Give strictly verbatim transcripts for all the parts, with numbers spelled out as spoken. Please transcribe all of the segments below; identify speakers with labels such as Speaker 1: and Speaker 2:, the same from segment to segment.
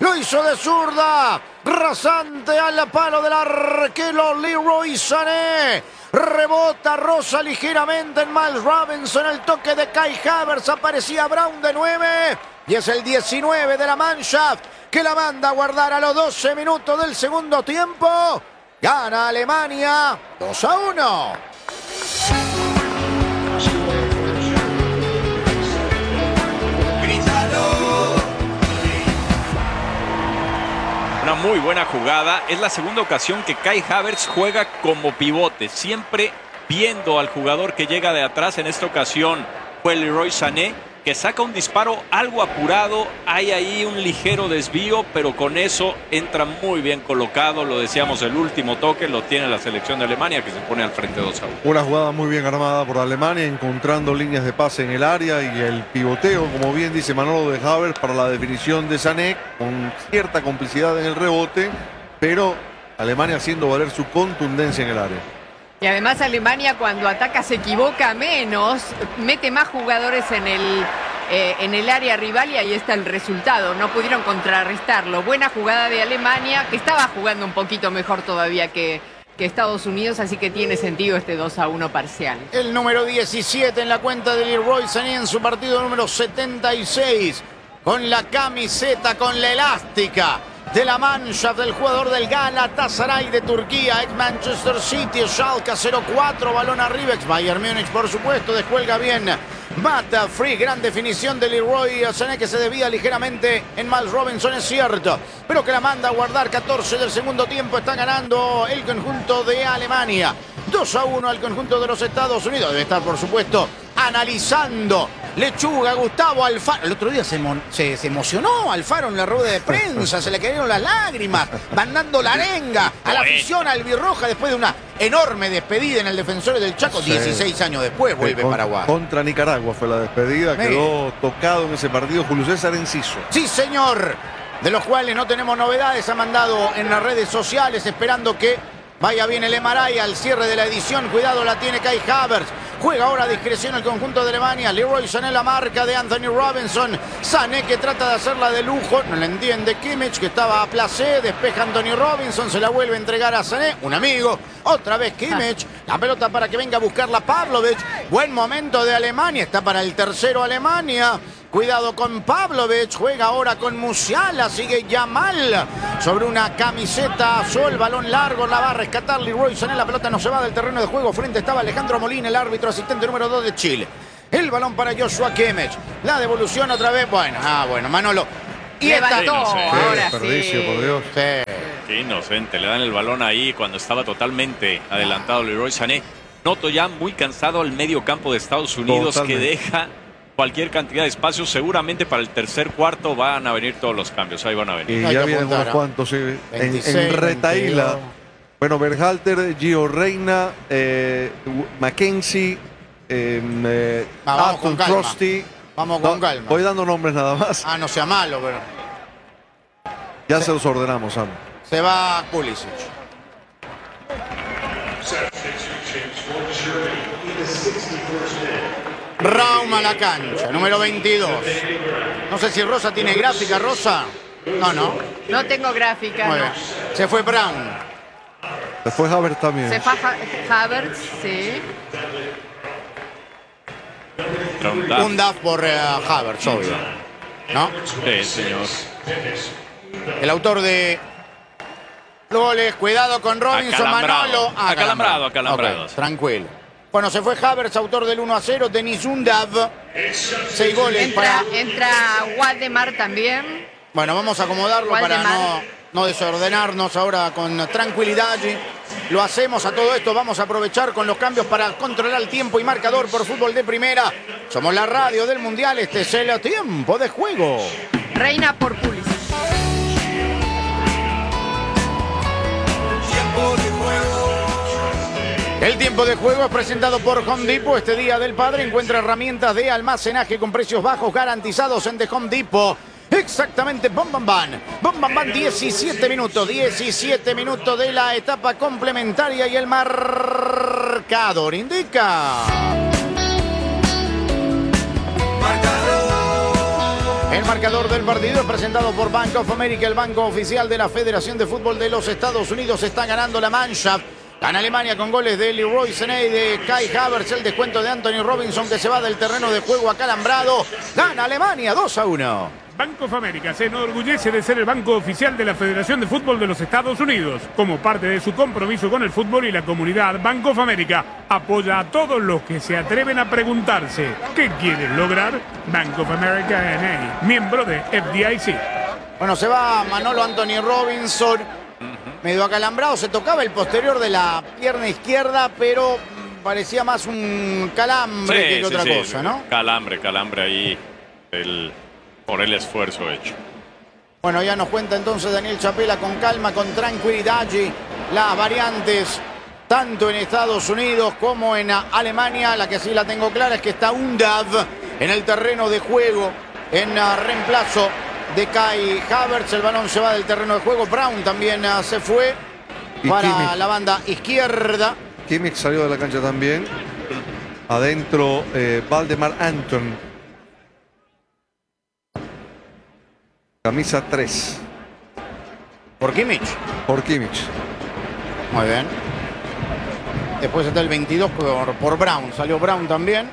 Speaker 1: Lo hizo de zurda. Rasante al palo del arquero Leroy Sané. Rebota, roza ligeramente en Miles Robinson. El toque de Kai Havertz. Aparecía Brown de nueve. Y es el diecinueve de la Mannschaft que la manda a guardar a los doce minutos del segundo tiempo. Gana Alemania dos a uno.
Speaker 2: Una muy buena jugada. Es la segunda ocasión que Kai Havertz juega como pivote, siempre viendo al jugador que llega de atrás. En esta ocasión fue Leroy Sané, que saca un disparo algo apurado. Hay ahí un ligero desvío, pero con eso entra muy bien colocado. Lo decíamos, el último toque lo tiene la selección de Alemania, que se pone al frente dos a uno.
Speaker 3: Una jugada muy bien armada por Alemania, encontrando líneas de pase en el área y el pivoteo, como bien dice Manolo, de Havertz para la definición de Sané, con cierta complicidad en el rebote, pero Alemania haciendo valer su contundencia en el área.
Speaker 4: Y además Alemania, cuando ataca, se equivoca menos, mete más jugadores en el, eh, en el área rival, y ahí está el resultado. No pudieron contrarrestarlo. Buena jugada de Alemania, que estaba jugando un poquito mejor todavía que, que Estados Unidos, así que tiene sentido este dos a uno parcial.
Speaker 1: El número diecisiete en la cuenta de Leroy Sané en su partido número setenta y seis. Con la camiseta, con la elástica de la Mannschaft, del jugador del Galatasaray de Turquía, ex Manchester City, Schalke cero cuatro, balón arriba, ex Bayern Múnich, por supuesto, descuelga bien Mata Free, gran definición de Leroy Sané, que se debía ligeramente en Miles Robinson, es cierto, pero que la manda a guardar. Catorce del segundo tiempo, está ganando el conjunto de Alemania, dos a uno al conjunto de los Estados Unidos. Debe estar, por supuesto, analizando Lechuga, Gustavo Alfaro. El otro día se, se, se emocionó Alfaro en la rueda de prensa, se le cayeron las lágrimas, mandando la arenga a la afición albirroja después de una enorme despedida en el Defensores del Chaco. Sí. dieciséis años después vuelve
Speaker 3: Con,
Speaker 1: Paraguay.
Speaker 3: Contra Nicaragua fue la despedida, Mire. Quedó tocado en ese partido Julio César Enciso.
Speaker 1: Sí, señor, de los cuales no tenemos novedades. Ha mandado en las redes sociales esperando que vaya bien el M R I al cierre de la edición. Cuidado, la tiene Kai Havertz. Juega ahora a discreción el conjunto de Alemania. Leroy Sané, la marca de Anthony Robinson. Sané, que trata de hacerla de lujo. No la entiende Kimmich, que estaba a placer. Despeja Anthony Robinson. Se la vuelve a entregar a Sané. Un amigo. Otra vez Kimmich. La pelota para que venga a buscarla Pavlovic. Buen momento de Alemania. Está para el tercero Alemania. Cuidado con Pavlovic, juega ahora con Musiala, sigue Yamal sobre una camiseta azul, balón largo, la va a rescatar Leroy Sané, la pelota no se va del terreno de juego, frente estaba Alejandro Molina, el árbitro asistente número dos de Chile. El balón para Joshua Kimmich, la devolución otra vez, bueno, ah, bueno, Manolo.
Speaker 4: Y levantó, ahora
Speaker 3: sí. Desperdicio, por Dios.
Speaker 1: Sí.
Speaker 2: Qué inocente, le dan el balón ahí cuando estaba totalmente adelantado Leroy Sané. Noto ya muy cansado al medio campo de Estados Unidos, totalmente, que deja cualquier cantidad de espacio. Seguramente para el tercer cuarto van a venir todos los cambios. Ahí van a venir.
Speaker 3: Y ya vienen unos cuantos, sí. veintiséis, en, en retaíla. veintidós. Bueno, Berhalter, Gio Reina, eh, Mackenzie, eh, eh,
Speaker 1: ah, Atul Frosty. Vamos con
Speaker 3: no,
Speaker 1: calma.
Speaker 3: Voy dando nombres nada más.
Speaker 1: Ah, no sea malo, pero
Speaker 3: ya
Speaker 1: se,
Speaker 3: se los ordenamos, Sam.
Speaker 1: Se va Pulisic. Raum a la cancha, número veintidós. No sé si Rosa tiene gráfica, Rosa. No, no.
Speaker 4: No tengo gráfica,
Speaker 1: Muy
Speaker 4: no.
Speaker 1: bien. Se fue Brown.
Speaker 3: Se fue Havertz también.
Speaker 4: Se fue Havertz, sí.
Speaker 1: Un D A F por uh, Havertz, obvio. ¿No?
Speaker 2: Sí, señor.
Speaker 1: El autor de los goles, cuidado con Robinson,
Speaker 2: acalambrado.
Speaker 1: Manolo.
Speaker 2: Ah, acalambrado, acalambrado.
Speaker 1: Okay, tranquilo. Bueno, se fue Havertz, autor del uno a cero. Denis Undav, seis goles
Speaker 4: entra,
Speaker 1: para...
Speaker 4: Entra Waldemar también.
Speaker 1: Bueno, vamos a acomodarlo Waldemar. para no, no desordenarnos ahora con tranquilidad. Lo hacemos a todo esto. Vamos a aprovechar con los cambios para controlar el tiempo y marcador por Fútbol de Primera. Somos la radio del Mundial. Este es el tiempo de juego.
Speaker 4: Reina por Pulisic.
Speaker 1: Tiempo de juego. El tiempo de juego es presentado por Home Depot. Este Día del Padre encuentra herramientas de almacenaje con precios bajos garantizados en The Home Depot. Exactamente, Bom Bam Bam. Bom Bam Bam, diecisiete minutos. diecisiete minutos de la etapa complementaria y el marcador indica. El marcador del partido es presentado por Bank of America, el banco oficial de la Federación de Fútbol de los Estados Unidos. Está ganando la Mannschaft. Gana Alemania con goles de Leroy Sané y de Kai Havertz. El descuento de Anthony Robinson, que se va del terreno de juego acalambrado. Gana Alemania dos a uno.
Speaker 5: Bank of America se enorgullece de ser el banco oficial de la Federación de Fútbol de los Estados Unidos. Como parte de su compromiso con el fútbol y la comunidad, Bank of America apoya a todos los que se atreven a preguntarse ¿qué quieren lograr? Bank of America N A, miembro de F D I C.
Speaker 1: Bueno, se va Manolo Anthony Robinson, medio acalambrado, se tocaba el posterior de la pierna izquierda, pero parecía más un calambre
Speaker 2: Sí,
Speaker 1: que
Speaker 2: sí,
Speaker 1: otra
Speaker 2: sí.
Speaker 1: cosa, ¿no?
Speaker 2: Calambre, calambre ahí el, por el esfuerzo hecho.
Speaker 1: Bueno, ya nos cuenta entonces Daniel Chapela con calma, con tranquilidad allí las variantes, tanto en Estados Unidos como en Alemania. La que sí la tengo clara es que está Undav en el terreno de juego en uh, reemplazo de Kai Havertz. El balón se va del terreno de juego. Brown también uh, se fue
Speaker 3: Y
Speaker 1: para
Speaker 3: Kimmich.
Speaker 1: la banda izquierda.
Speaker 3: Kimmich salió de la cancha también. Adentro, eh, Valdemar Anton. Camisa tres.
Speaker 1: Por Kimmich.
Speaker 3: Por Kimmich.
Speaker 1: Muy bien. Después está el veintidós por, por Brown. Salió Brown también.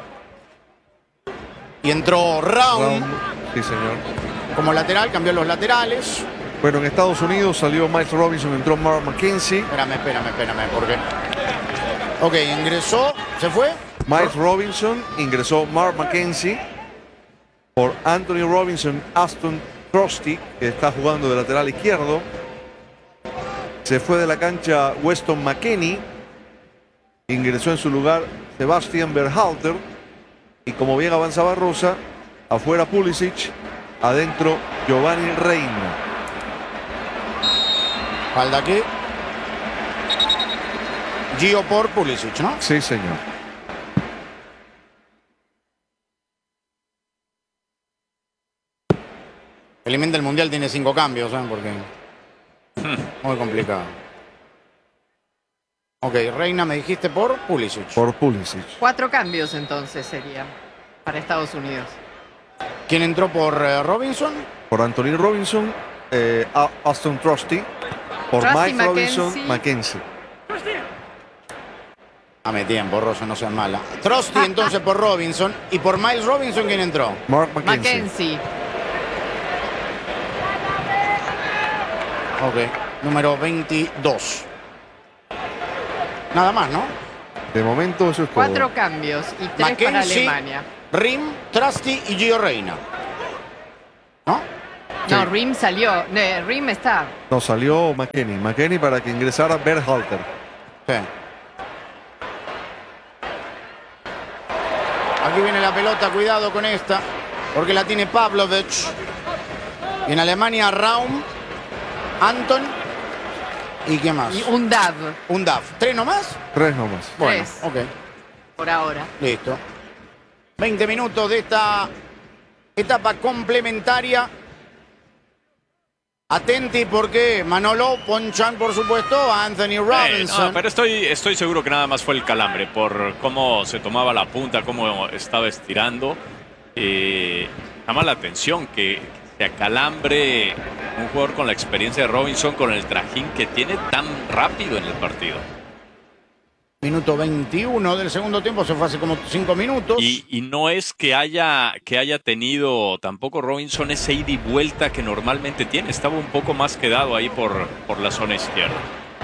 Speaker 1: Y entró Raum
Speaker 3: Raum. Sí, señor.
Speaker 1: como lateral. Cambió los laterales.
Speaker 3: Bueno, en Estados Unidos salió Miles Robinson, entró Mark McKenzie.
Speaker 1: Espérame, espérame, espérame. Porque... Ok, ingresó. ¿Se fue?
Speaker 3: Miles Robinson, ingresó Mark McKenzie. Por Anthony Robinson, Aston Trusty, que está jugando de lateral izquierdo. Se fue de la cancha Weston McKennie. Ingresó en su lugar Sebastian Berhalter. Y como bien avanzaba Rosa, afuera Pulisic, adentro Giovanni Reina.
Speaker 1: Falta aquí. Gio por Pulisic, ¿no?
Speaker 3: Sí, señor.
Speaker 1: Felizmente el Mundial tiene cinco cambios, ¿saben? Porque... Muy complicado. Ok, Reina me dijiste por Pulisic.
Speaker 3: Por Pulisic.
Speaker 4: Cuatro cambios entonces sería para Estados Unidos.
Speaker 1: ¿Quién entró por eh, Robinson?
Speaker 3: Por Anthony Robinson, eh, A- Aston Trusty. Por
Speaker 4: Trusty,
Speaker 3: Mike Robinson,
Speaker 4: McKenzie.
Speaker 3: McKenzie.
Speaker 1: Dame tiempo, Rosa, no seas mala. Trusty entonces por Robinson. Y por Miles Robinson, ¿quién entró?
Speaker 3: Mark McKenzie.
Speaker 4: Mackenzie.
Speaker 1: Ok, número veintidós. Nada más, ¿no?
Speaker 3: De momento eso es todo.
Speaker 4: Cuatro cambios y tres para
Speaker 1: Mackenzie,
Speaker 4: Alemania.
Speaker 1: Rim, Trusty y Gio Reina. ¿No?
Speaker 4: No,
Speaker 3: Sí.
Speaker 4: Rim salió. Eh, Rim está.
Speaker 3: No, salió McKennie. McKennie para que ingresara Berhalter.
Speaker 1: Sí. Aquí viene la pelota, cuidado con esta, porque la tiene Pavlovic. Y en Alemania, Raum, Anton y ¿qué más?
Speaker 4: Y un Dav.
Speaker 1: Un D A F. ¿Tres nomás?
Speaker 3: Tres nomás.
Speaker 1: Bueno,
Speaker 4: Tres.
Speaker 1: ok,
Speaker 4: Por ahora.
Speaker 1: listo. veinte minutos de esta etapa complementaria. Atenti porque Manolo ponchan, por supuesto, a Anthony
Speaker 2: Eh,
Speaker 1: Robinson.
Speaker 2: no, pero estoy, estoy seguro que nada más fue el calambre por cómo se tomaba la punta, cómo estaba estirando. Eh, llama la atención que se acalambre un jugador con la experiencia de Robinson, con el trajín que tiene tan rápido en el partido.
Speaker 1: Minuto veintiuno del segundo tiempo, se fue hace como cinco minutos.
Speaker 2: Y, y no es que haya, que haya tenido tampoco Robinson ese ida y vuelta que normalmente tiene. Estaba un poco más quedado ahí por, por la zona izquierda.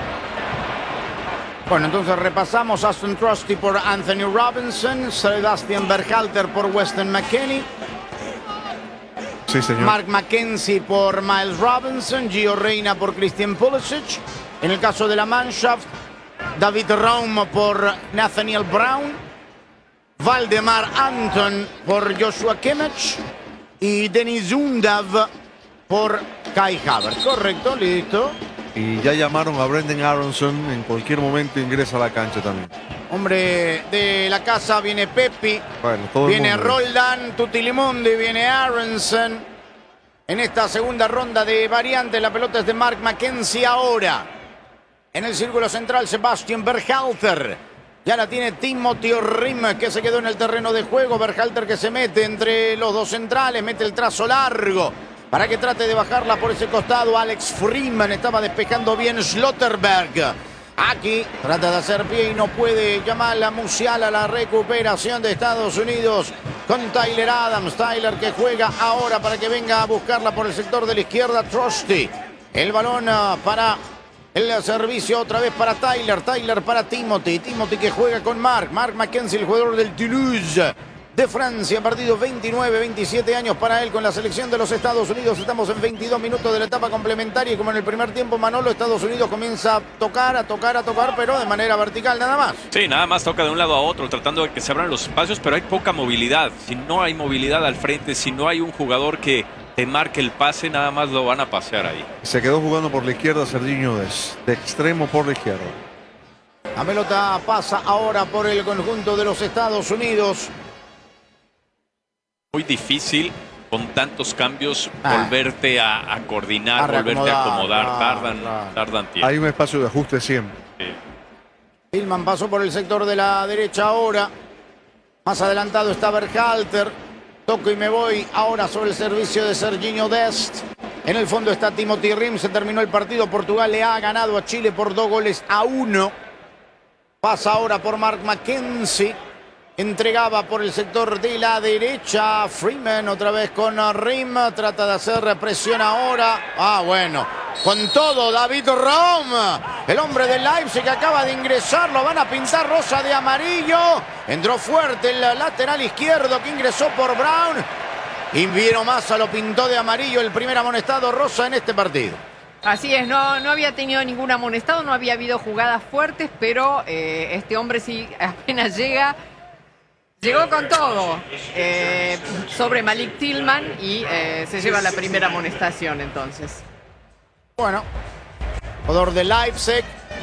Speaker 1: Bueno, entonces repasamos: Aston Trusty por Anthony Robinson, Sebastian Berhalter por Weston McKennie,
Speaker 3: Sí, señor.
Speaker 1: Mark McKenzie por Miles Robinson, Gio Reina por Christian Pulisic. En el caso de la Mannschaft, David Raum por Nathaniel Brown, Valdemar Anton por Joshua Kimmich y Denis Undav por Kai Havertz. Correcto, listo.
Speaker 3: Y ya llamaron a Brendan Aronson. En cualquier momento ingresa a la cancha también.
Speaker 1: Hombre de la casa, viene Pepi,
Speaker 3: Bueno, todo el
Speaker 1: viene
Speaker 3: mundo.
Speaker 1: Roldán, Tutilimundi, viene Aronson. En esta segunda ronda de variantes, la pelota es de Mark McKenzie ahora. En el círculo central, Sebastian Berhalter. Ya la tiene Timothy Rim, que se quedó en el terreno de juego. Berhalter que se mete entre los dos centrales, mete el trazo largo para que trate de bajarla por ese costado. Alex Freeman estaba despejando bien Schlotterberg. Aquí trata de hacer pie y no puede. Jamal Musiala, la recuperación de Estados Unidos con Tyler Adams. Tyler que juega ahora para que venga a buscarla por el sector de la izquierda. Trusty. El balón para el servicio otra vez para Tyler. Tyler para Timothy. Timothy que juega con Mark. Mark McKenzie, el jugador del Toulouse de Francia. Partido veintinueve, veintisiete años para él con la selección de los Estados Unidos. Estamos en veintidós minutos de la etapa complementaria y como en el primer tiempo, Manolo, Estados Unidos comienza a tocar, a tocar, a tocar, pero de manera vertical nada más.
Speaker 2: Sí, nada más toca de un lado a otro tratando de que se abran los espacios, pero hay poca movilidad. Si no hay movilidad al frente, si no hay un jugador que te marque el pase, nada más lo van a pasear ahí.
Speaker 3: Se quedó jugando por la izquierda Serginho Dest, de extremo por la izquierda.
Speaker 1: La pelota pasa ahora por el conjunto de los Estados Unidos.
Speaker 2: Muy difícil con tantos cambios
Speaker 1: Ah.
Speaker 2: volverte a, a coordinar,
Speaker 1: A
Speaker 2: volverte a acomodar,
Speaker 1: claro,
Speaker 2: tardan,
Speaker 1: claro.
Speaker 2: tardan tiempo.
Speaker 3: Hay un espacio de ajuste siempre.
Speaker 2: Sí.
Speaker 1: Tillman pasó por el sector de la derecha ahora. Más adelantado está Berhalter. Toco y me voy ahora sobre el servicio de Serginho Dest. En el fondo está Timothy Rim. Se terminó el partido. Portugal le ha ganado a Chile por dos goles a uno. Pasa ahora por Mark McKenzie. Entregaba por el sector de la derecha. Freeman otra vez con Rim. Trata de hacer presión ahora. Ah, bueno. Con todo, David Raum, el hombre del Leipzig que acaba de ingresar. Lo van a pintar rosa de amarillo. Entró fuerte el lateral izquierdo que ingresó por Brown. Y Viero Massa lo pintó de amarillo. El primer amonestado rosa en este partido.
Speaker 4: Así es, no, no había tenido ningún amonestado, no había habido jugadas fuertes, pero eh, este hombre sí apenas llega... Llegó con todo eh, sobre Malik Tillman y eh, se lleva la primera amonestación entonces.
Speaker 1: Bueno, jugador de Leipzig.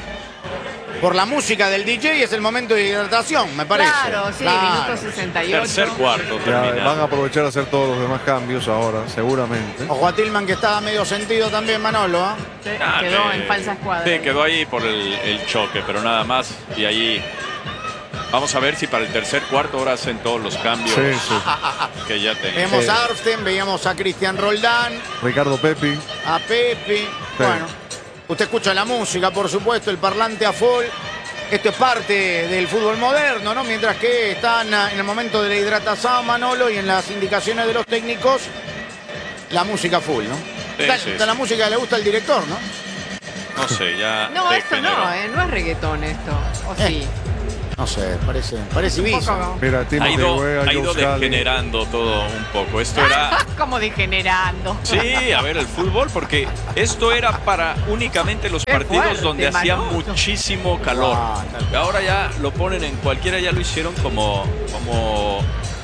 Speaker 1: Por la música del D J es el momento de hidratación, me parece.
Speaker 4: Claro, sí,
Speaker 1: Claro.
Speaker 4: minuto sesenta y ocho.
Speaker 2: Tercer cuarto
Speaker 3: Ya
Speaker 2: termina.
Speaker 3: van a aprovechar a hacer todos los demás cambios ahora, seguramente.
Speaker 1: Ojo a Tillman que estaba medio sentido también, Manolo. ¿eh?
Speaker 4: Sí,
Speaker 2: Ah,
Speaker 4: quedó
Speaker 2: que-
Speaker 4: en falsa escuadra.
Speaker 2: Sí, quedó ahí por el, el choque, pero nada más. Y ahí vamos a ver si para el tercer cuarto ahora hacen todos los cambios
Speaker 3: Sí, sí.
Speaker 2: que ya tengan.
Speaker 1: Veíamos
Speaker 3: Sí.
Speaker 1: a Arften, veíamos a Cristian Roldán,
Speaker 3: Ricardo Pepi.
Speaker 1: a Pepe. Bueno, usted escucha la música, por supuesto, el parlante a full. Esto es parte del fútbol moderno, ¿no? Mientras que están en el momento de la hidratación, Manolo, y en las indicaciones de los técnicos, la música full, ¿no?
Speaker 2: Sí,
Speaker 1: Esta-
Speaker 2: sí,
Speaker 1: esta
Speaker 2: sí.
Speaker 1: la música que le gusta al director, ¿no?
Speaker 2: No sé, ya.
Speaker 4: No, esto
Speaker 2: degeneró.
Speaker 4: no, eh, no es reggaetón esto. ¿O
Speaker 1: Eh,
Speaker 4: sí?
Speaker 1: No sé, parece, parece
Speaker 4: Un
Speaker 1: Ibiza.
Speaker 4: poco-
Speaker 3: Mira,
Speaker 2: Ha
Speaker 3: Timothy
Speaker 2: ido,
Speaker 3: Weah,
Speaker 2: ha ido
Speaker 3: Joe Scally.
Speaker 2: degenerando todo un poco. Esto era.
Speaker 4: Como degenerando.
Speaker 2: Sí, a ver, el fútbol, porque esto era para únicamente los
Speaker 4: Qué
Speaker 2: partidos
Speaker 4: fuerte,
Speaker 2: donde hacía
Speaker 4: Manolo.
Speaker 2: muchísimo calor.
Speaker 1: Ah, tal cual.
Speaker 2: Ahora ya lo ponen en cualquiera, ya lo hicieron como, como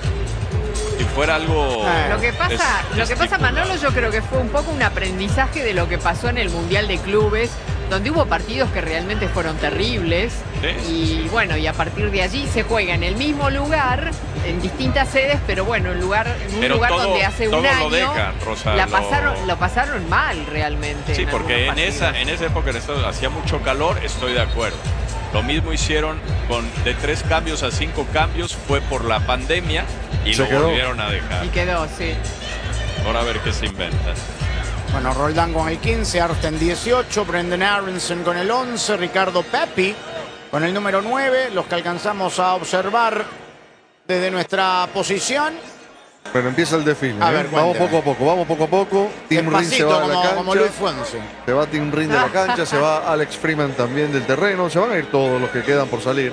Speaker 2: si fuera algo.
Speaker 1: Eh,
Speaker 4: Lo que pasa,
Speaker 2: es-
Speaker 4: lo que pasa,
Speaker 2: estipulado.
Speaker 4: Manolo, yo creo que fue un poco un aprendizaje de lo que pasó en el Mundial de Clubes, donde hubo partidos que realmente fueron terribles.
Speaker 2: Sí.
Speaker 4: Y bueno, y a partir de allí se juega en el mismo lugar, en distintas sedes, pero bueno, en, lugar, en un
Speaker 2: Pero
Speaker 4: lugar
Speaker 2: todo-
Speaker 4: donde hace un
Speaker 2: todo lo
Speaker 4: año
Speaker 2: dejan, Rosa,
Speaker 4: la
Speaker 2: lo-
Speaker 4: pasaron, lo pasaron mal realmente.
Speaker 2: Sí,
Speaker 4: en
Speaker 2: porque en
Speaker 4: algunos
Speaker 2: esa,
Speaker 4: partidos.
Speaker 2: en esa época en Estados hacía mucho calor, estoy de acuerdo. Lo mismo hicieron con de tres cambios a cinco cambios, fue por la pandemia y
Speaker 3: Se
Speaker 2: lo
Speaker 3: quedó.
Speaker 2: volvieron a dejar.
Speaker 4: Y quedó, sí.
Speaker 2: Ahora a ver qué se inventan.
Speaker 1: Bueno, Roldán con el quince, Arften dieciocho, Brendan Aronson con el once, Ricardo Pepi con el número nueve, los que alcanzamos a observar desde nuestra posición.
Speaker 3: Pero empieza el desfile.
Speaker 1: A
Speaker 3: ¿eh?
Speaker 1: ver,
Speaker 3: vamos
Speaker 1: cuénteme.
Speaker 3: poco a poco, vamos poco a poco. Tim Rin se
Speaker 1: Despacito,
Speaker 3: va de la
Speaker 1: como,
Speaker 3: cancha.
Speaker 1: como Luis Fuense.
Speaker 3: Se va Tim Rin de la cancha, se va Alex Freeman también del terreno. Se van a ir todos los que quedan por salir.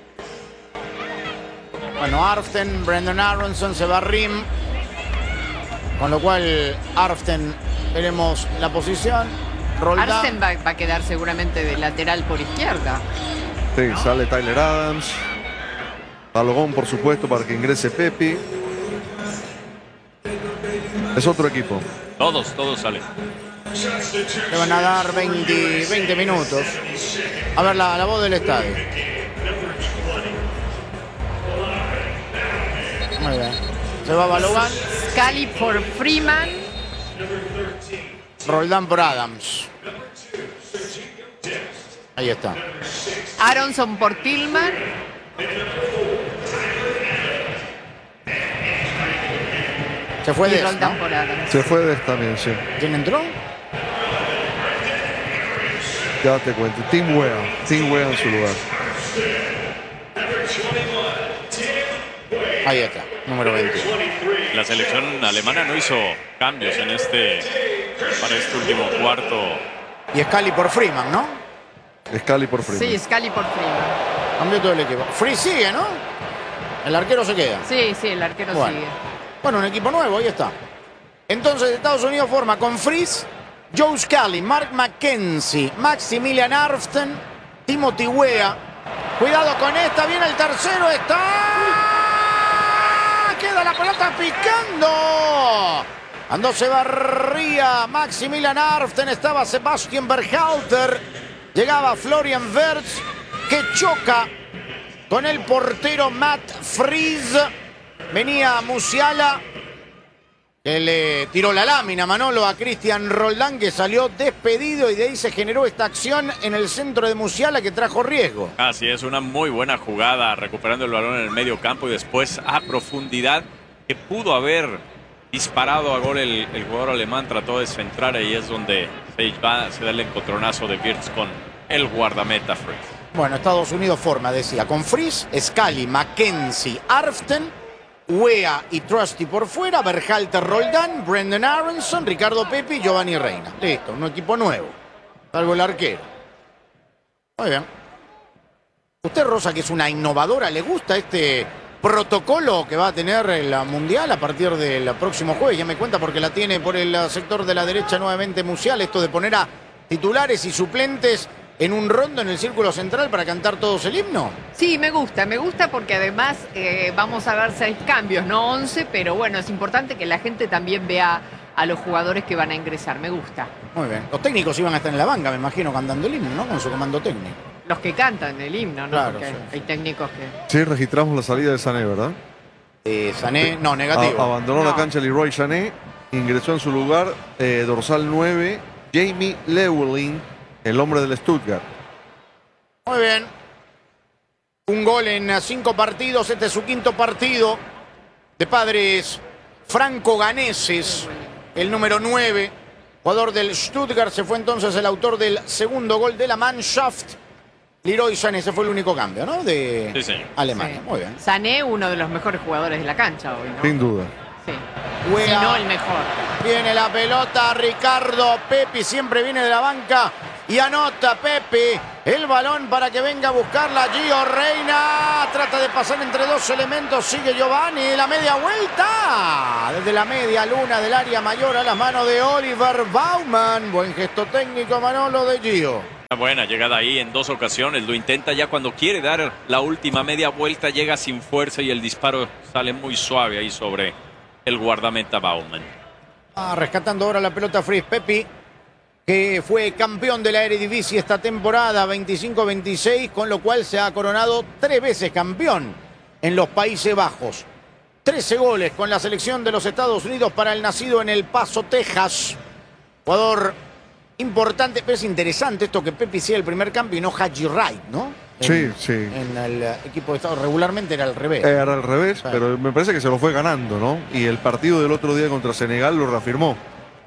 Speaker 1: Bueno, Arften, Brendan Aronson, se va Rim. Con lo cual, Arften, veremos la posición. Roldán.
Speaker 4: Arsen va, va a quedar seguramente de lateral por izquierda.
Speaker 3: Sí, sale Tyler Adams. Balogón, por supuesto, para que ingrese Pepi. Es otro equipo.
Speaker 2: Todos, todos salen.
Speaker 1: Le van a dar veinte, veinte minutos. A ver la, la voz del estadio. Muy bien. Se va Balogan,
Speaker 4: Scally por Freeman.
Speaker 1: Roldán por Adams. Ahí está.
Speaker 4: Aronson por Tillman.
Speaker 1: Se fue
Speaker 4: Y
Speaker 1: de
Speaker 4: Roldán por Adams.
Speaker 3: Se fue de también, sí.
Speaker 1: ¿Quién entró?
Speaker 3: Ya te cuento. Tim Wea. Tim Wea en su lugar.
Speaker 1: Ahí está, número veinte.
Speaker 2: La selección alemana no hizo cambios en este para este último cuarto.
Speaker 1: Y Scali por Freeman, ¿no?
Speaker 3: Scali por Freeman.
Speaker 4: Sí, Scali por Freeman.
Speaker 1: Cambió todo el equipo. Free sigue, ¿no? El arquero se queda.
Speaker 4: Sí, sí, el arquero
Speaker 1: Bueno.
Speaker 4: sigue.
Speaker 1: Bueno, un equipo nuevo, ahí está. Entonces Estados Unidos forma con Fries, Joe Scally, Mark McKenzie, Maximilian Arften, Timothy Weah. Cuidado con esta, viene el tercero, está. Queda la pelota picando. Cuando se barría Maximilian Arften, estaba Sebastian Berhalter. Llegaba Florian Wirtz, que choca con el portero Matt Fries. Venía Musiala, que le tiró la lámina, Manolo, a Cristian Roldán, que salió despedido, y de ahí se generó esta acción en el centro de Musiala que trajo riesgo.
Speaker 2: Así es, una muy buena jugada, recuperando el balón en el medio campo y después a profundidad, que pudo haber disparado a gol el, el jugador alemán, trató de centrar, ahí es donde se, va, se da el encontronazo de Wirtz con el guardameta Fries.
Speaker 1: Bueno, Estados Unidos forma, decía, con Fries, Scally, McKenzie, Arften, Weah y Trusty por fuera, Berhalter, Roldán, Brendan Aronson, Ricardo Pepi y Giovanni Reina. Listo, un equipo nuevo. Salvo el arquero. Muy bien. Usted, Rosa, que es una innovadora, ¿le gusta este protocolo que va a tener la Mundial a partir del próximo jueves? Ya me cuenta porque la tiene por el sector de la derecha nuevamente Musiala, esto de poner a titulares y suplentes en un rondo en el círculo central para cantar todos el himno.
Speaker 4: Sí, me gusta, me gusta porque además eh, vamos a ver seis cambios, no once, pero bueno, es importante que la gente también vea a los jugadores que van a ingresar, me gusta.
Speaker 1: Muy bien. Los técnicos iban a estar en la banca, me imagino, cantando el himno, ¿no? Con su comando técnico.
Speaker 4: Los que cantan el himno, ¿no?
Speaker 1: Claro,
Speaker 4: Porque
Speaker 1: sí,
Speaker 4: hay
Speaker 1: sí.
Speaker 4: técnicos que...
Speaker 3: Sí, registramos la salida de Sané, ¿verdad?
Speaker 1: Eh, Sané, no, negativo.
Speaker 3: A- abandonó
Speaker 4: No.
Speaker 3: la cancha Leroy Sané. Ingresó en su lugar eh, dorsal nueve, Jamie Llewellyn, el hombre del Stuttgart.
Speaker 1: Muy bien. Un gol en cinco partidos. Este es su quinto partido. De padres franco-ganeses. El número nueve, jugador del Stuttgart. Se fue entonces el autor del segundo gol de la Mannschaft. Leroy Sané, ese fue el único cambio, ¿no? De
Speaker 2: Sí, señor.
Speaker 1: Alemania.
Speaker 4: Sí.
Speaker 1: Muy bien.
Speaker 4: Sané, uno de los mejores jugadores de la cancha hoy, ¿no?
Speaker 3: Sin duda.
Speaker 4: Sí.
Speaker 1: Weah.
Speaker 4: Si no, el mejor.
Speaker 1: Viene la pelota, Ricardo Pepi siempre viene de la banca y anota Pepi. El balón para que venga a buscarla Gio Reina. Trata de pasar entre dos elementos, sigue Giovanni. La media vuelta. Desde la media luna del área mayor a las manos de Oliver Baumann. Buen gesto técnico, Manolo, de Gio.
Speaker 2: Una buena llegada ahí en dos ocasiones, lo intenta ya cuando quiere dar la última media vuelta, llega sin fuerza y el disparo sale muy suave ahí sobre el guardameta Baumann.
Speaker 1: Ah, rescatando ahora la pelota Fries Pepi, que fue campeón de la Eredivisie esta temporada veinticinco veintiséis, con lo cual se ha coronado tres veces campeón en los Países Bajos. trece goles con la selección de los Estados Unidos para el nacido en El Paso, Texas. Jugador importante, pero es interesante esto que Pepi sea el primer cambio y no Haji Wright, ¿no? En,
Speaker 3: Sí, sí.
Speaker 1: En el equipo de Estados regularmente era al revés.
Speaker 3: Era al revés,
Speaker 1: Sí.
Speaker 3: pero me parece que se lo fue ganando, ¿no? Y el partido del otro día contra Senegal lo reafirmó.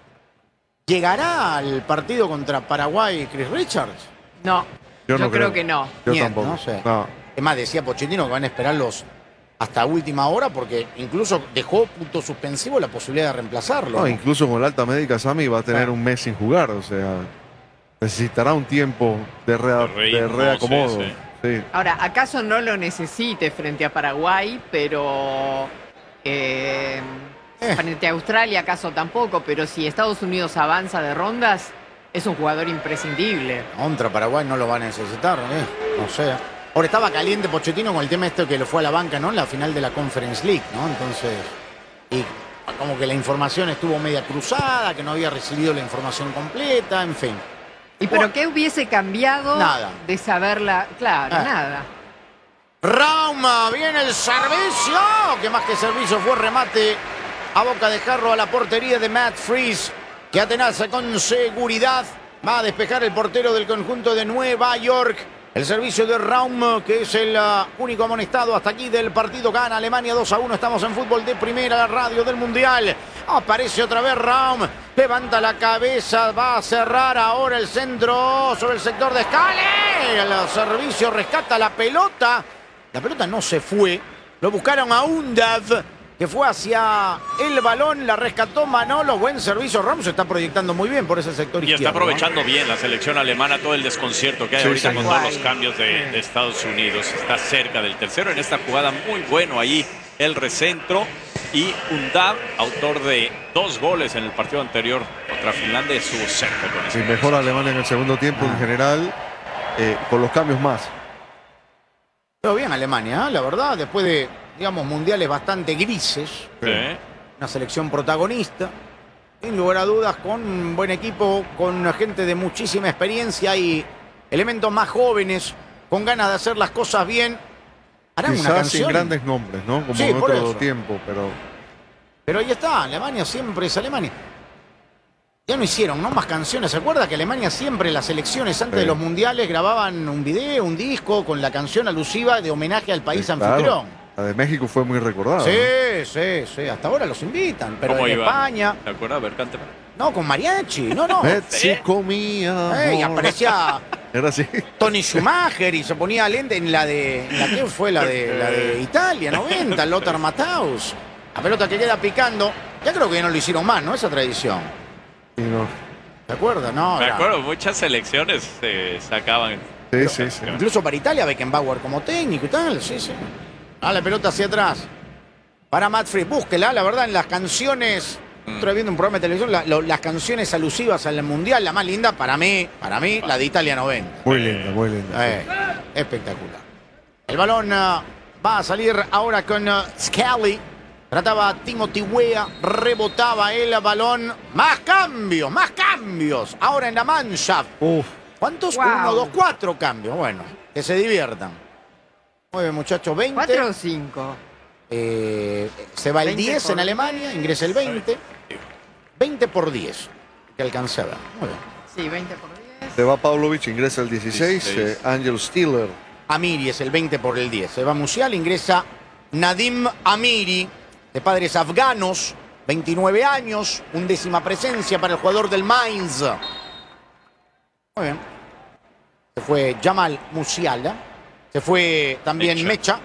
Speaker 1: ¿Llegará al partido contra Paraguay Chris Richards?
Speaker 4: No, yo,
Speaker 3: no
Speaker 4: creo que no.
Speaker 3: Yo
Speaker 1: Bien,
Speaker 3: tampoco.
Speaker 1: no sé.
Speaker 3: No.
Speaker 1: Es más, decía Pochettino que van a esperarlos hasta última hora porque incluso dejó punto suspensivo la posibilidad de reemplazarlo.
Speaker 3: No,
Speaker 1: ¿no?
Speaker 3: incluso con la alta médica Sami va a tener
Speaker 1: Claro.
Speaker 3: un mes sin jugar, o sea, necesitará un tiempo de, rea-
Speaker 2: De ritmo,
Speaker 3: de reacomodo.
Speaker 2: sí, sí.
Speaker 3: Sí.
Speaker 4: Ahora, ¿acaso no lo necesite frente a Paraguay, pero eh,
Speaker 1: Eh.
Speaker 4: frente a Australia acaso tampoco? Pero si Estados Unidos avanza de rondas, es un jugador imprescindible.
Speaker 1: Contra Paraguay no lo va a necesitar, ¿eh? No sé. Ahora estaba caliente Pochettino con el tema este que lo fue a la banca, ¿no? En la final de la Conference League, ¿no? Entonces, y como que la información estuvo media cruzada, que no había recibido la información completa, en fin.
Speaker 4: ¿Y pero qué hubiese cambiado
Speaker 1: Nada.
Speaker 4: de saberla? Claro,
Speaker 1: Ah.
Speaker 4: nada.
Speaker 1: Rauma, viene el servicio, que más que servicio fue remate a boca de jarro a la portería de Matt Fries, que atenaza con seguridad. Va a despejar el portero del conjunto de Nueva York. El servicio de Raum, que es el uh, único amonestado hasta aquí del partido. Gana Alemania dos a uno. Estamos en fútbol de primera, la radio del Mundial. Aparece otra vez Raum. Levanta la cabeza. Va a cerrar ahora el centro sobre el sector de Scally. El servicio rescata la pelota. La pelota no se fue. Lo buscaron a Undav, que fue hacia el balón, la rescató Manolo. Buen servicio. Raum se está proyectando muy bien por ese sector
Speaker 2: y
Speaker 1: izquierdo.
Speaker 2: Y está aprovechando, ¿no?, bien la selección alemana, todo el desconcierto que hay sí, ahorita sí, con todos los cambios de, de Estados Unidos. Está cerca del tercero en esta jugada, muy bueno ahí el recentro. Y Undav, autor de dos goles en el partido anterior contra Finlandia, estuvo cerca con eso.
Speaker 3: Sí, mejor Alemania en el segundo tiempo ah. en general, eh, con los cambios más.
Speaker 1: Pero bien Alemania, ¿eh? La verdad, después de, digamos, mundiales bastante grises.
Speaker 2: Sí.
Speaker 1: Una selección protagonista, sin lugar a dudas, con un buen equipo, con gente de muchísima experiencia y elementos más jóvenes, con ganas de hacer las cosas bien. Harán
Speaker 3: Quizás
Speaker 1: una canción.
Speaker 3: sin grandes nombres, ¿no? Como
Speaker 1: sí,
Speaker 3: en
Speaker 1: por
Speaker 3: otro
Speaker 1: eso.
Speaker 3: tiempo, pero...
Speaker 1: Pero ahí está, Alemania siempre es Alemania. Ya no hicieron, ¿no?, más canciones. ¿Se acuerda que Alemania siempre, las selecciones antes sí. de los mundiales, grababan un video, un disco con la canción alusiva de homenaje al país sí, anfitrión?
Speaker 3: Claro. La de México fue muy recordada.
Speaker 1: Sí,
Speaker 3: ¿no?
Speaker 1: sí, sí. Hasta ahora los invitan. Pero en
Speaker 2: iba?
Speaker 1: España...
Speaker 2: ¿Te acuerdas? A ver, cántame.
Speaker 1: No, con mariachi. No, no.
Speaker 3: México mía.
Speaker 1: Y aparecía...
Speaker 3: Era así.
Speaker 1: Tony Schumacher y se ponía lente en la de... ¿La qué fue? La de, la de Italia, noventa, Lothar Matthaus. La pelota que queda picando. Ya creo que ya no lo hicieron más, ¿no? Esa tradición.
Speaker 3: Sí, no.
Speaker 1: ¿Se acuerda? No.
Speaker 2: Me
Speaker 1: era...
Speaker 2: acuerdo, muchas selecciones se sacaban.
Speaker 3: Sí,
Speaker 1: Pero,
Speaker 3: sí, sí.
Speaker 1: Incluso para Italia, Beckenbauer como técnico y tal. Sí, sí. Ah, la pelota hacia atrás. Para Matt Fried. Búsquela, la verdad, en las canciones... Mm. Estoy viendo un programa de televisión, la, lo, las canciones alusivas al Mundial, la más linda para mí, para mí, la de Italia noventa.
Speaker 3: Muy linda, muy linda.
Speaker 1: Eh, sí. Espectacular. El balón uh, va a salir ahora con uh, Scally. Trataba a Timothy Weah, rebotaba el balón. Más cambios, más cambios. Ahora en la Mannschaft.
Speaker 3: Uf.
Speaker 1: ¿Cuántos?
Speaker 4: Wow.
Speaker 1: Uno, dos, cuatro cambios. Bueno, que se diviertan. Muy bien, muchachos, veinte.
Speaker 4: ¿Cuatro o cinco?
Speaker 1: Eh, se va el diez en Alemania, ingresa el veinte. veinte por diez. Que alcanza a ver. Muy bien.
Speaker 4: Sí, veinte por diez.
Speaker 3: Se va Pavlovic, ingresa el dieciséis.
Speaker 2: dieciséis.
Speaker 3: Eh, Angel Stiller.
Speaker 1: Amiri es el veinte por el diez. Se va Musial, ingresa Nadim Amiri, de padres afganos, veintinueve años, undécima presencia para el jugador del Mainz. Muy bien. Se fue Jamal Musiala. Se fue también Mecha.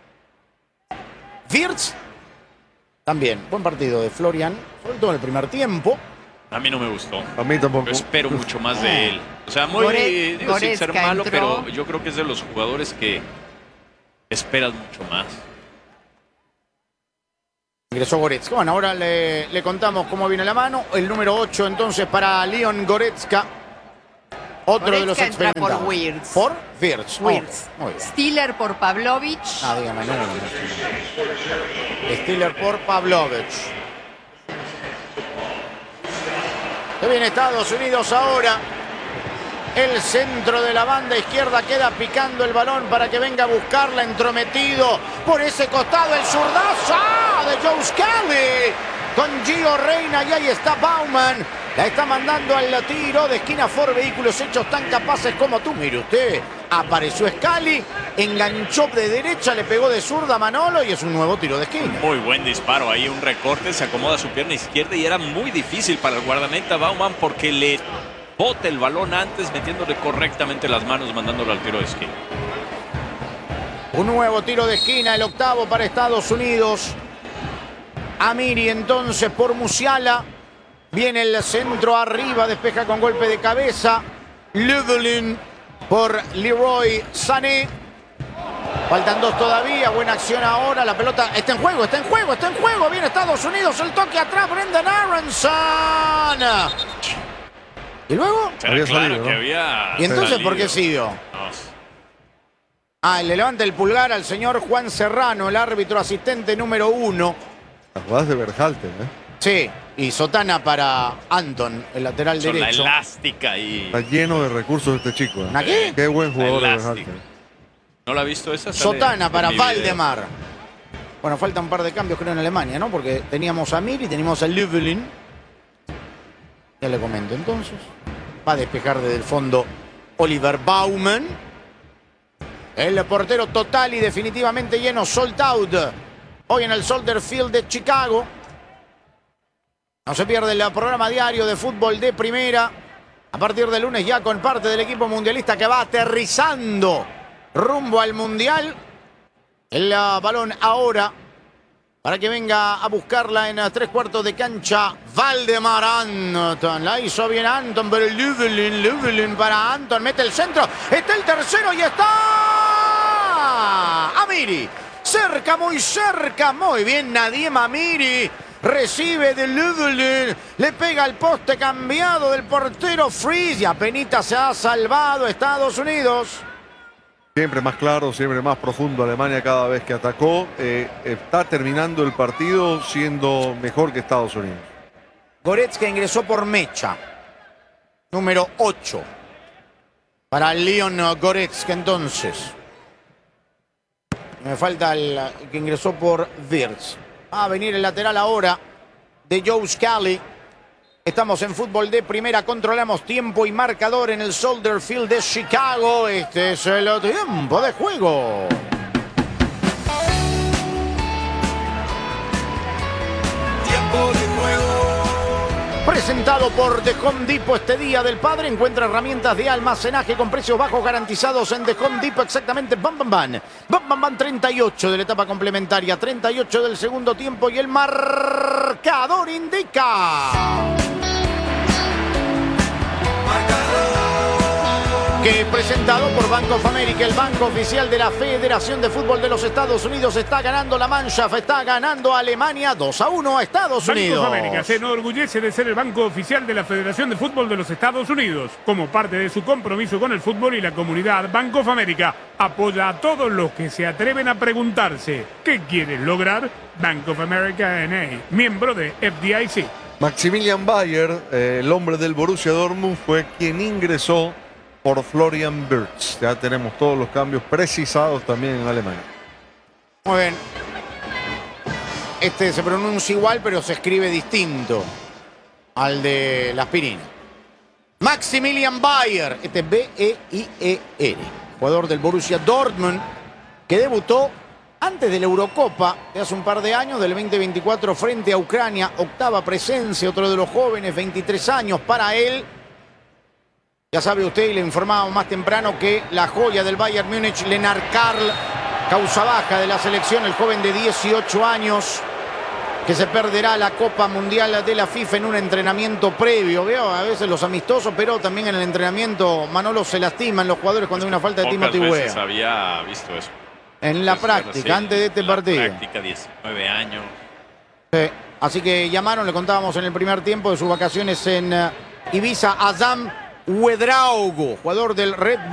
Speaker 1: Wirtz. También, buen partido de Florian, sobre todo en el primer tiempo.
Speaker 2: A mí no me gustó.
Speaker 3: A mí tampoco.
Speaker 2: Yo espero mucho más de él. O sea, muy,
Speaker 4: Gore-
Speaker 2: digo, sin ser
Speaker 4: Goretzka
Speaker 2: malo,
Speaker 4: entró.
Speaker 2: pero yo creo que es de los jugadores que esperas mucho más.
Speaker 1: Ingresó Goretzka. Bueno, ahora le, le contamos cómo viene la mano. El número ocho entonces para Leon Goretzka. Otro
Speaker 4: Goretzka
Speaker 1: de los
Speaker 4: entra
Speaker 1: experimentados.
Speaker 4: por Wirtz.
Speaker 1: Por Wirtz.
Speaker 4: Wirtz.
Speaker 1: Oh, muy bien.
Speaker 4: Stiller por Pavlovic.
Speaker 1: Ah, dígame, no. Stiller por Pavlovic. Se viene Estados Unidos ahora. El centro de la banda izquierda queda picando el balón para que venga a buscarla, entrometido por ese costado el zurdazo ¡ah! de Joe Scally con Gio Reyna y ahí está Bauman. La está mandando al tiro de esquina Ford Vehículos Hechos tan capaces como tú. Mire usted, apareció Scally, enganchó de derecha, le pegó de zurda a Manolo y es un nuevo tiro de esquina.
Speaker 2: Muy buen disparo ahí, un recorte, se acomoda su pierna izquierda y era muy difícil para el guardameta Bauman porque le bota el balón antes metiéndole correctamente las manos, mandándolo al tiro de esquina.
Speaker 1: Un nuevo tiro de esquina, el octavo para Estados Unidos. Amiri entonces por Musiala. Viene el centro arriba, despeja con golpe de cabeza. Löwelin por Leroy Sané. Faltan dos todavía, buena acción ahora. La pelota está en juego, está en juego, está en juego. Viene Estados Unidos, el toque atrás, Brendan Aronson. ¿Y luego?
Speaker 2: Pero
Speaker 3: Había
Speaker 2: claro
Speaker 3: salido,
Speaker 2: que
Speaker 3: ¿no?
Speaker 2: había
Speaker 1: ¿Y entonces
Speaker 2: salido.
Speaker 1: por qué siguió?
Speaker 2: No.
Speaker 1: Ah, le levanta el pulgar al señor Juan Serrano, el árbitro asistente número uno.
Speaker 3: Las jugadas de Berhalter, ¿eh?
Speaker 1: Sí, y sotana para Anton, el lateral
Speaker 2: Son la
Speaker 1: derecho.
Speaker 2: elástica y...
Speaker 3: Está lleno de recursos este chico, ¿eh?
Speaker 1: ¿A qué?
Speaker 3: Qué buen jugador de
Speaker 2: Elástica.
Speaker 3: Berhalter.
Speaker 2: ¿No la ha visto esa? Sale
Speaker 1: Sotana
Speaker 2: en
Speaker 1: para
Speaker 2: mi video.
Speaker 1: Valdemar. Bueno, falta un par de cambios creo en Alemania, ¿no? Porque teníamos a Mir y teníamos a Löwelin. Ya le comento entonces. Va a despejar desde el fondo Oliver Baumann. El portero total y definitivamente lleno, sold out. Hoy en el Soldier Field de Chicago. No se pierde el programa diario de fútbol de primera. A partir del lunes ya con parte del equipo mundialista que va aterrizando rumbo al mundial. El uh, balón ahora para que venga a buscarla en uh, tres cuartos de cancha. Valdemar Anton. La hizo bien Anton, pero Löwelin, Löwelin para Anton. Mete el centro. Está el tercero y está Amiri. Cerca, muy cerca. Muy bien Nadim Amiri. Recibe de Löwelin. Le pega al poste cambiado del portero Freeze. Y apenas se ha salvado Estados Unidos.
Speaker 3: Siempre más claro, siempre más profundo Alemania cada vez que atacó. Eh, está terminando el partido siendo mejor que Estados Unidos.
Speaker 1: Goretzka ingresó por Mecha. Número ocho. Para Leon Goretzka entonces. Me falta el que ingresó por Wirtz. Va a venir el lateral ahora de Joe Scally. Estamos en fútbol de primera, controlamos tiempo y marcador en el Soldier Field de Chicago. Este es el tiempo de juego. Tiempo de juego. Presentado por The Home Depot este Día del Padre. Encuentra herramientas de almacenaje con precios bajos garantizados en The Home Depot. Exactamente, bam, bam, bam. Bam, bam, bam, treinta y ocho de la etapa complementaria. treinta y ocho del segundo tiempo y el marcador indica... que presentado por Bank of America, el banco oficial de la Federación de Fútbol de los Estados Unidos, está ganando la Mannschaft, está ganando Alemania dos a uno a Estados Unidos.
Speaker 5: Bank of America se enorgullece de ser el banco oficial de la Federación de Fútbol de los Estados Unidos. Como parte de su compromiso con el fútbol y la comunidad, Bank of America apoya a todos los que se atreven a preguntarse ¿qué quieres lograr? Bank of America N A, miembro de F D I C.
Speaker 3: Maximilian Bayer, eh, el hombre del Borussia Dortmund, fue quien ingresó por Florian Wirtz. Ya tenemos todos los cambios precisados también en Alemania.
Speaker 1: Muy bien. Este se pronuncia igual, pero se escribe distinto al de la aspirina. Maximilian Bayer. Este es B E I E R. Jugador del Borussia Dortmund, que debutó antes de la Eurocopa de hace un par de años, del veinte veinticuatro frente a Ucrania. Octava presencia, otro de los jóvenes, veintitrés años para él. Ya sabe usted, y le informábamos más temprano, que la joya del Bayern Múnich, Lennart Karl, causa baja de la selección, el joven de dieciocho años, que se perderá la Copa Mundial de la FIFA en un entrenamiento previo. Veo a veces los amistosos, pero también en el entrenamiento, Manolo, se lastiman los jugadores cuando hay una falta de Timothy Weah.
Speaker 2: Pocas veces había visto eso.
Speaker 1: En la práctica, sí, antes de este partido.
Speaker 2: En la práctica, diecinueve años.
Speaker 1: Sí. Así que llamaron, le contábamos en el primer tiempo de sus vacaciones en uh, Ibiza, Azam Ouedraogo, jugador del Red Bull.